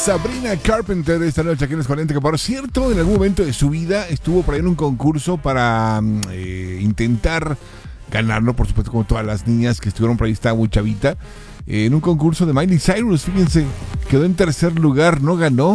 Sabrina Carpenter esta noche aquí en los 40, que por cierto en algún momento de su vida estuvo por ahí en un concurso para intentar ganarlo, por supuesto, como todas las niñas que estuvieron por ahí, estaba muy chavita, en un concurso de Miley Cyrus. Fíjense, quedó en tercer lugar, no ganó.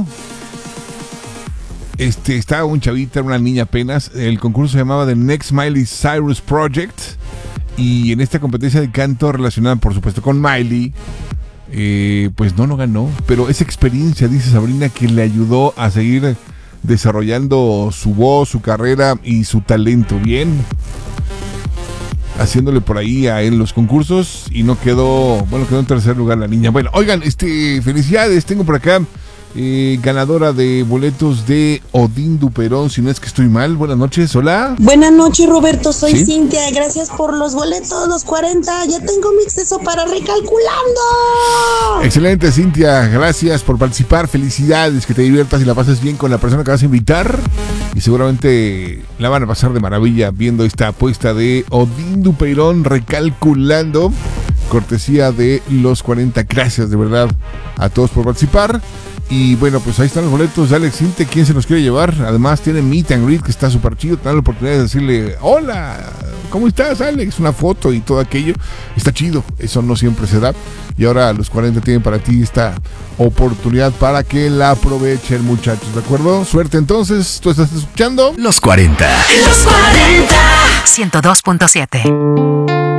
Estaba muy chavita, era una niña apenas. El concurso se llamaba The Next Miley Cyrus Project, y en esta competencia de canto relacionada por supuesto con Miley, pues no ganó, pero esa experiencia, dice Sabrina, que le ayudó a seguir desarrollando su voz, su carrera y su talento, bien, haciéndole por ahí en los concursos, y no quedó, quedó en tercer lugar la niña. Bueno, oigan, felicidades, tengo por acá ganadora de boletos de Odín Duperón, si no es que estoy mal. Buenas noches, hola. Buenas noches, Roberto, soy ¿Sí? Cintia, gracias por los boletos, los 40, ya tengo mi acceso para Recalculando. Excelente, Cintia, gracias por participar, felicidades, que te diviertas y la pases bien con la persona que vas a invitar, y seguramente la van a pasar de maravilla viendo esta apuesta de Odín Duperón, Recalculando, cortesía de los 40. Gracias de verdad a todos por participar. Y bueno, pues ahí están los boletos de Alex Sinte. ¿Quién se los quiere llevar? Además tiene Meet and Greet, que está súper chido. Tener la oportunidad de decirle: hola, ¿cómo estás, Alex? Una foto y todo aquello. Está chido, eso no siempre se da. Y ahora los 40 tienen para ti esta oportunidad para que la aprovechen, muchachos, ¿de acuerdo? Suerte entonces, tú estás escuchando Los 40. Los 40. 102.7.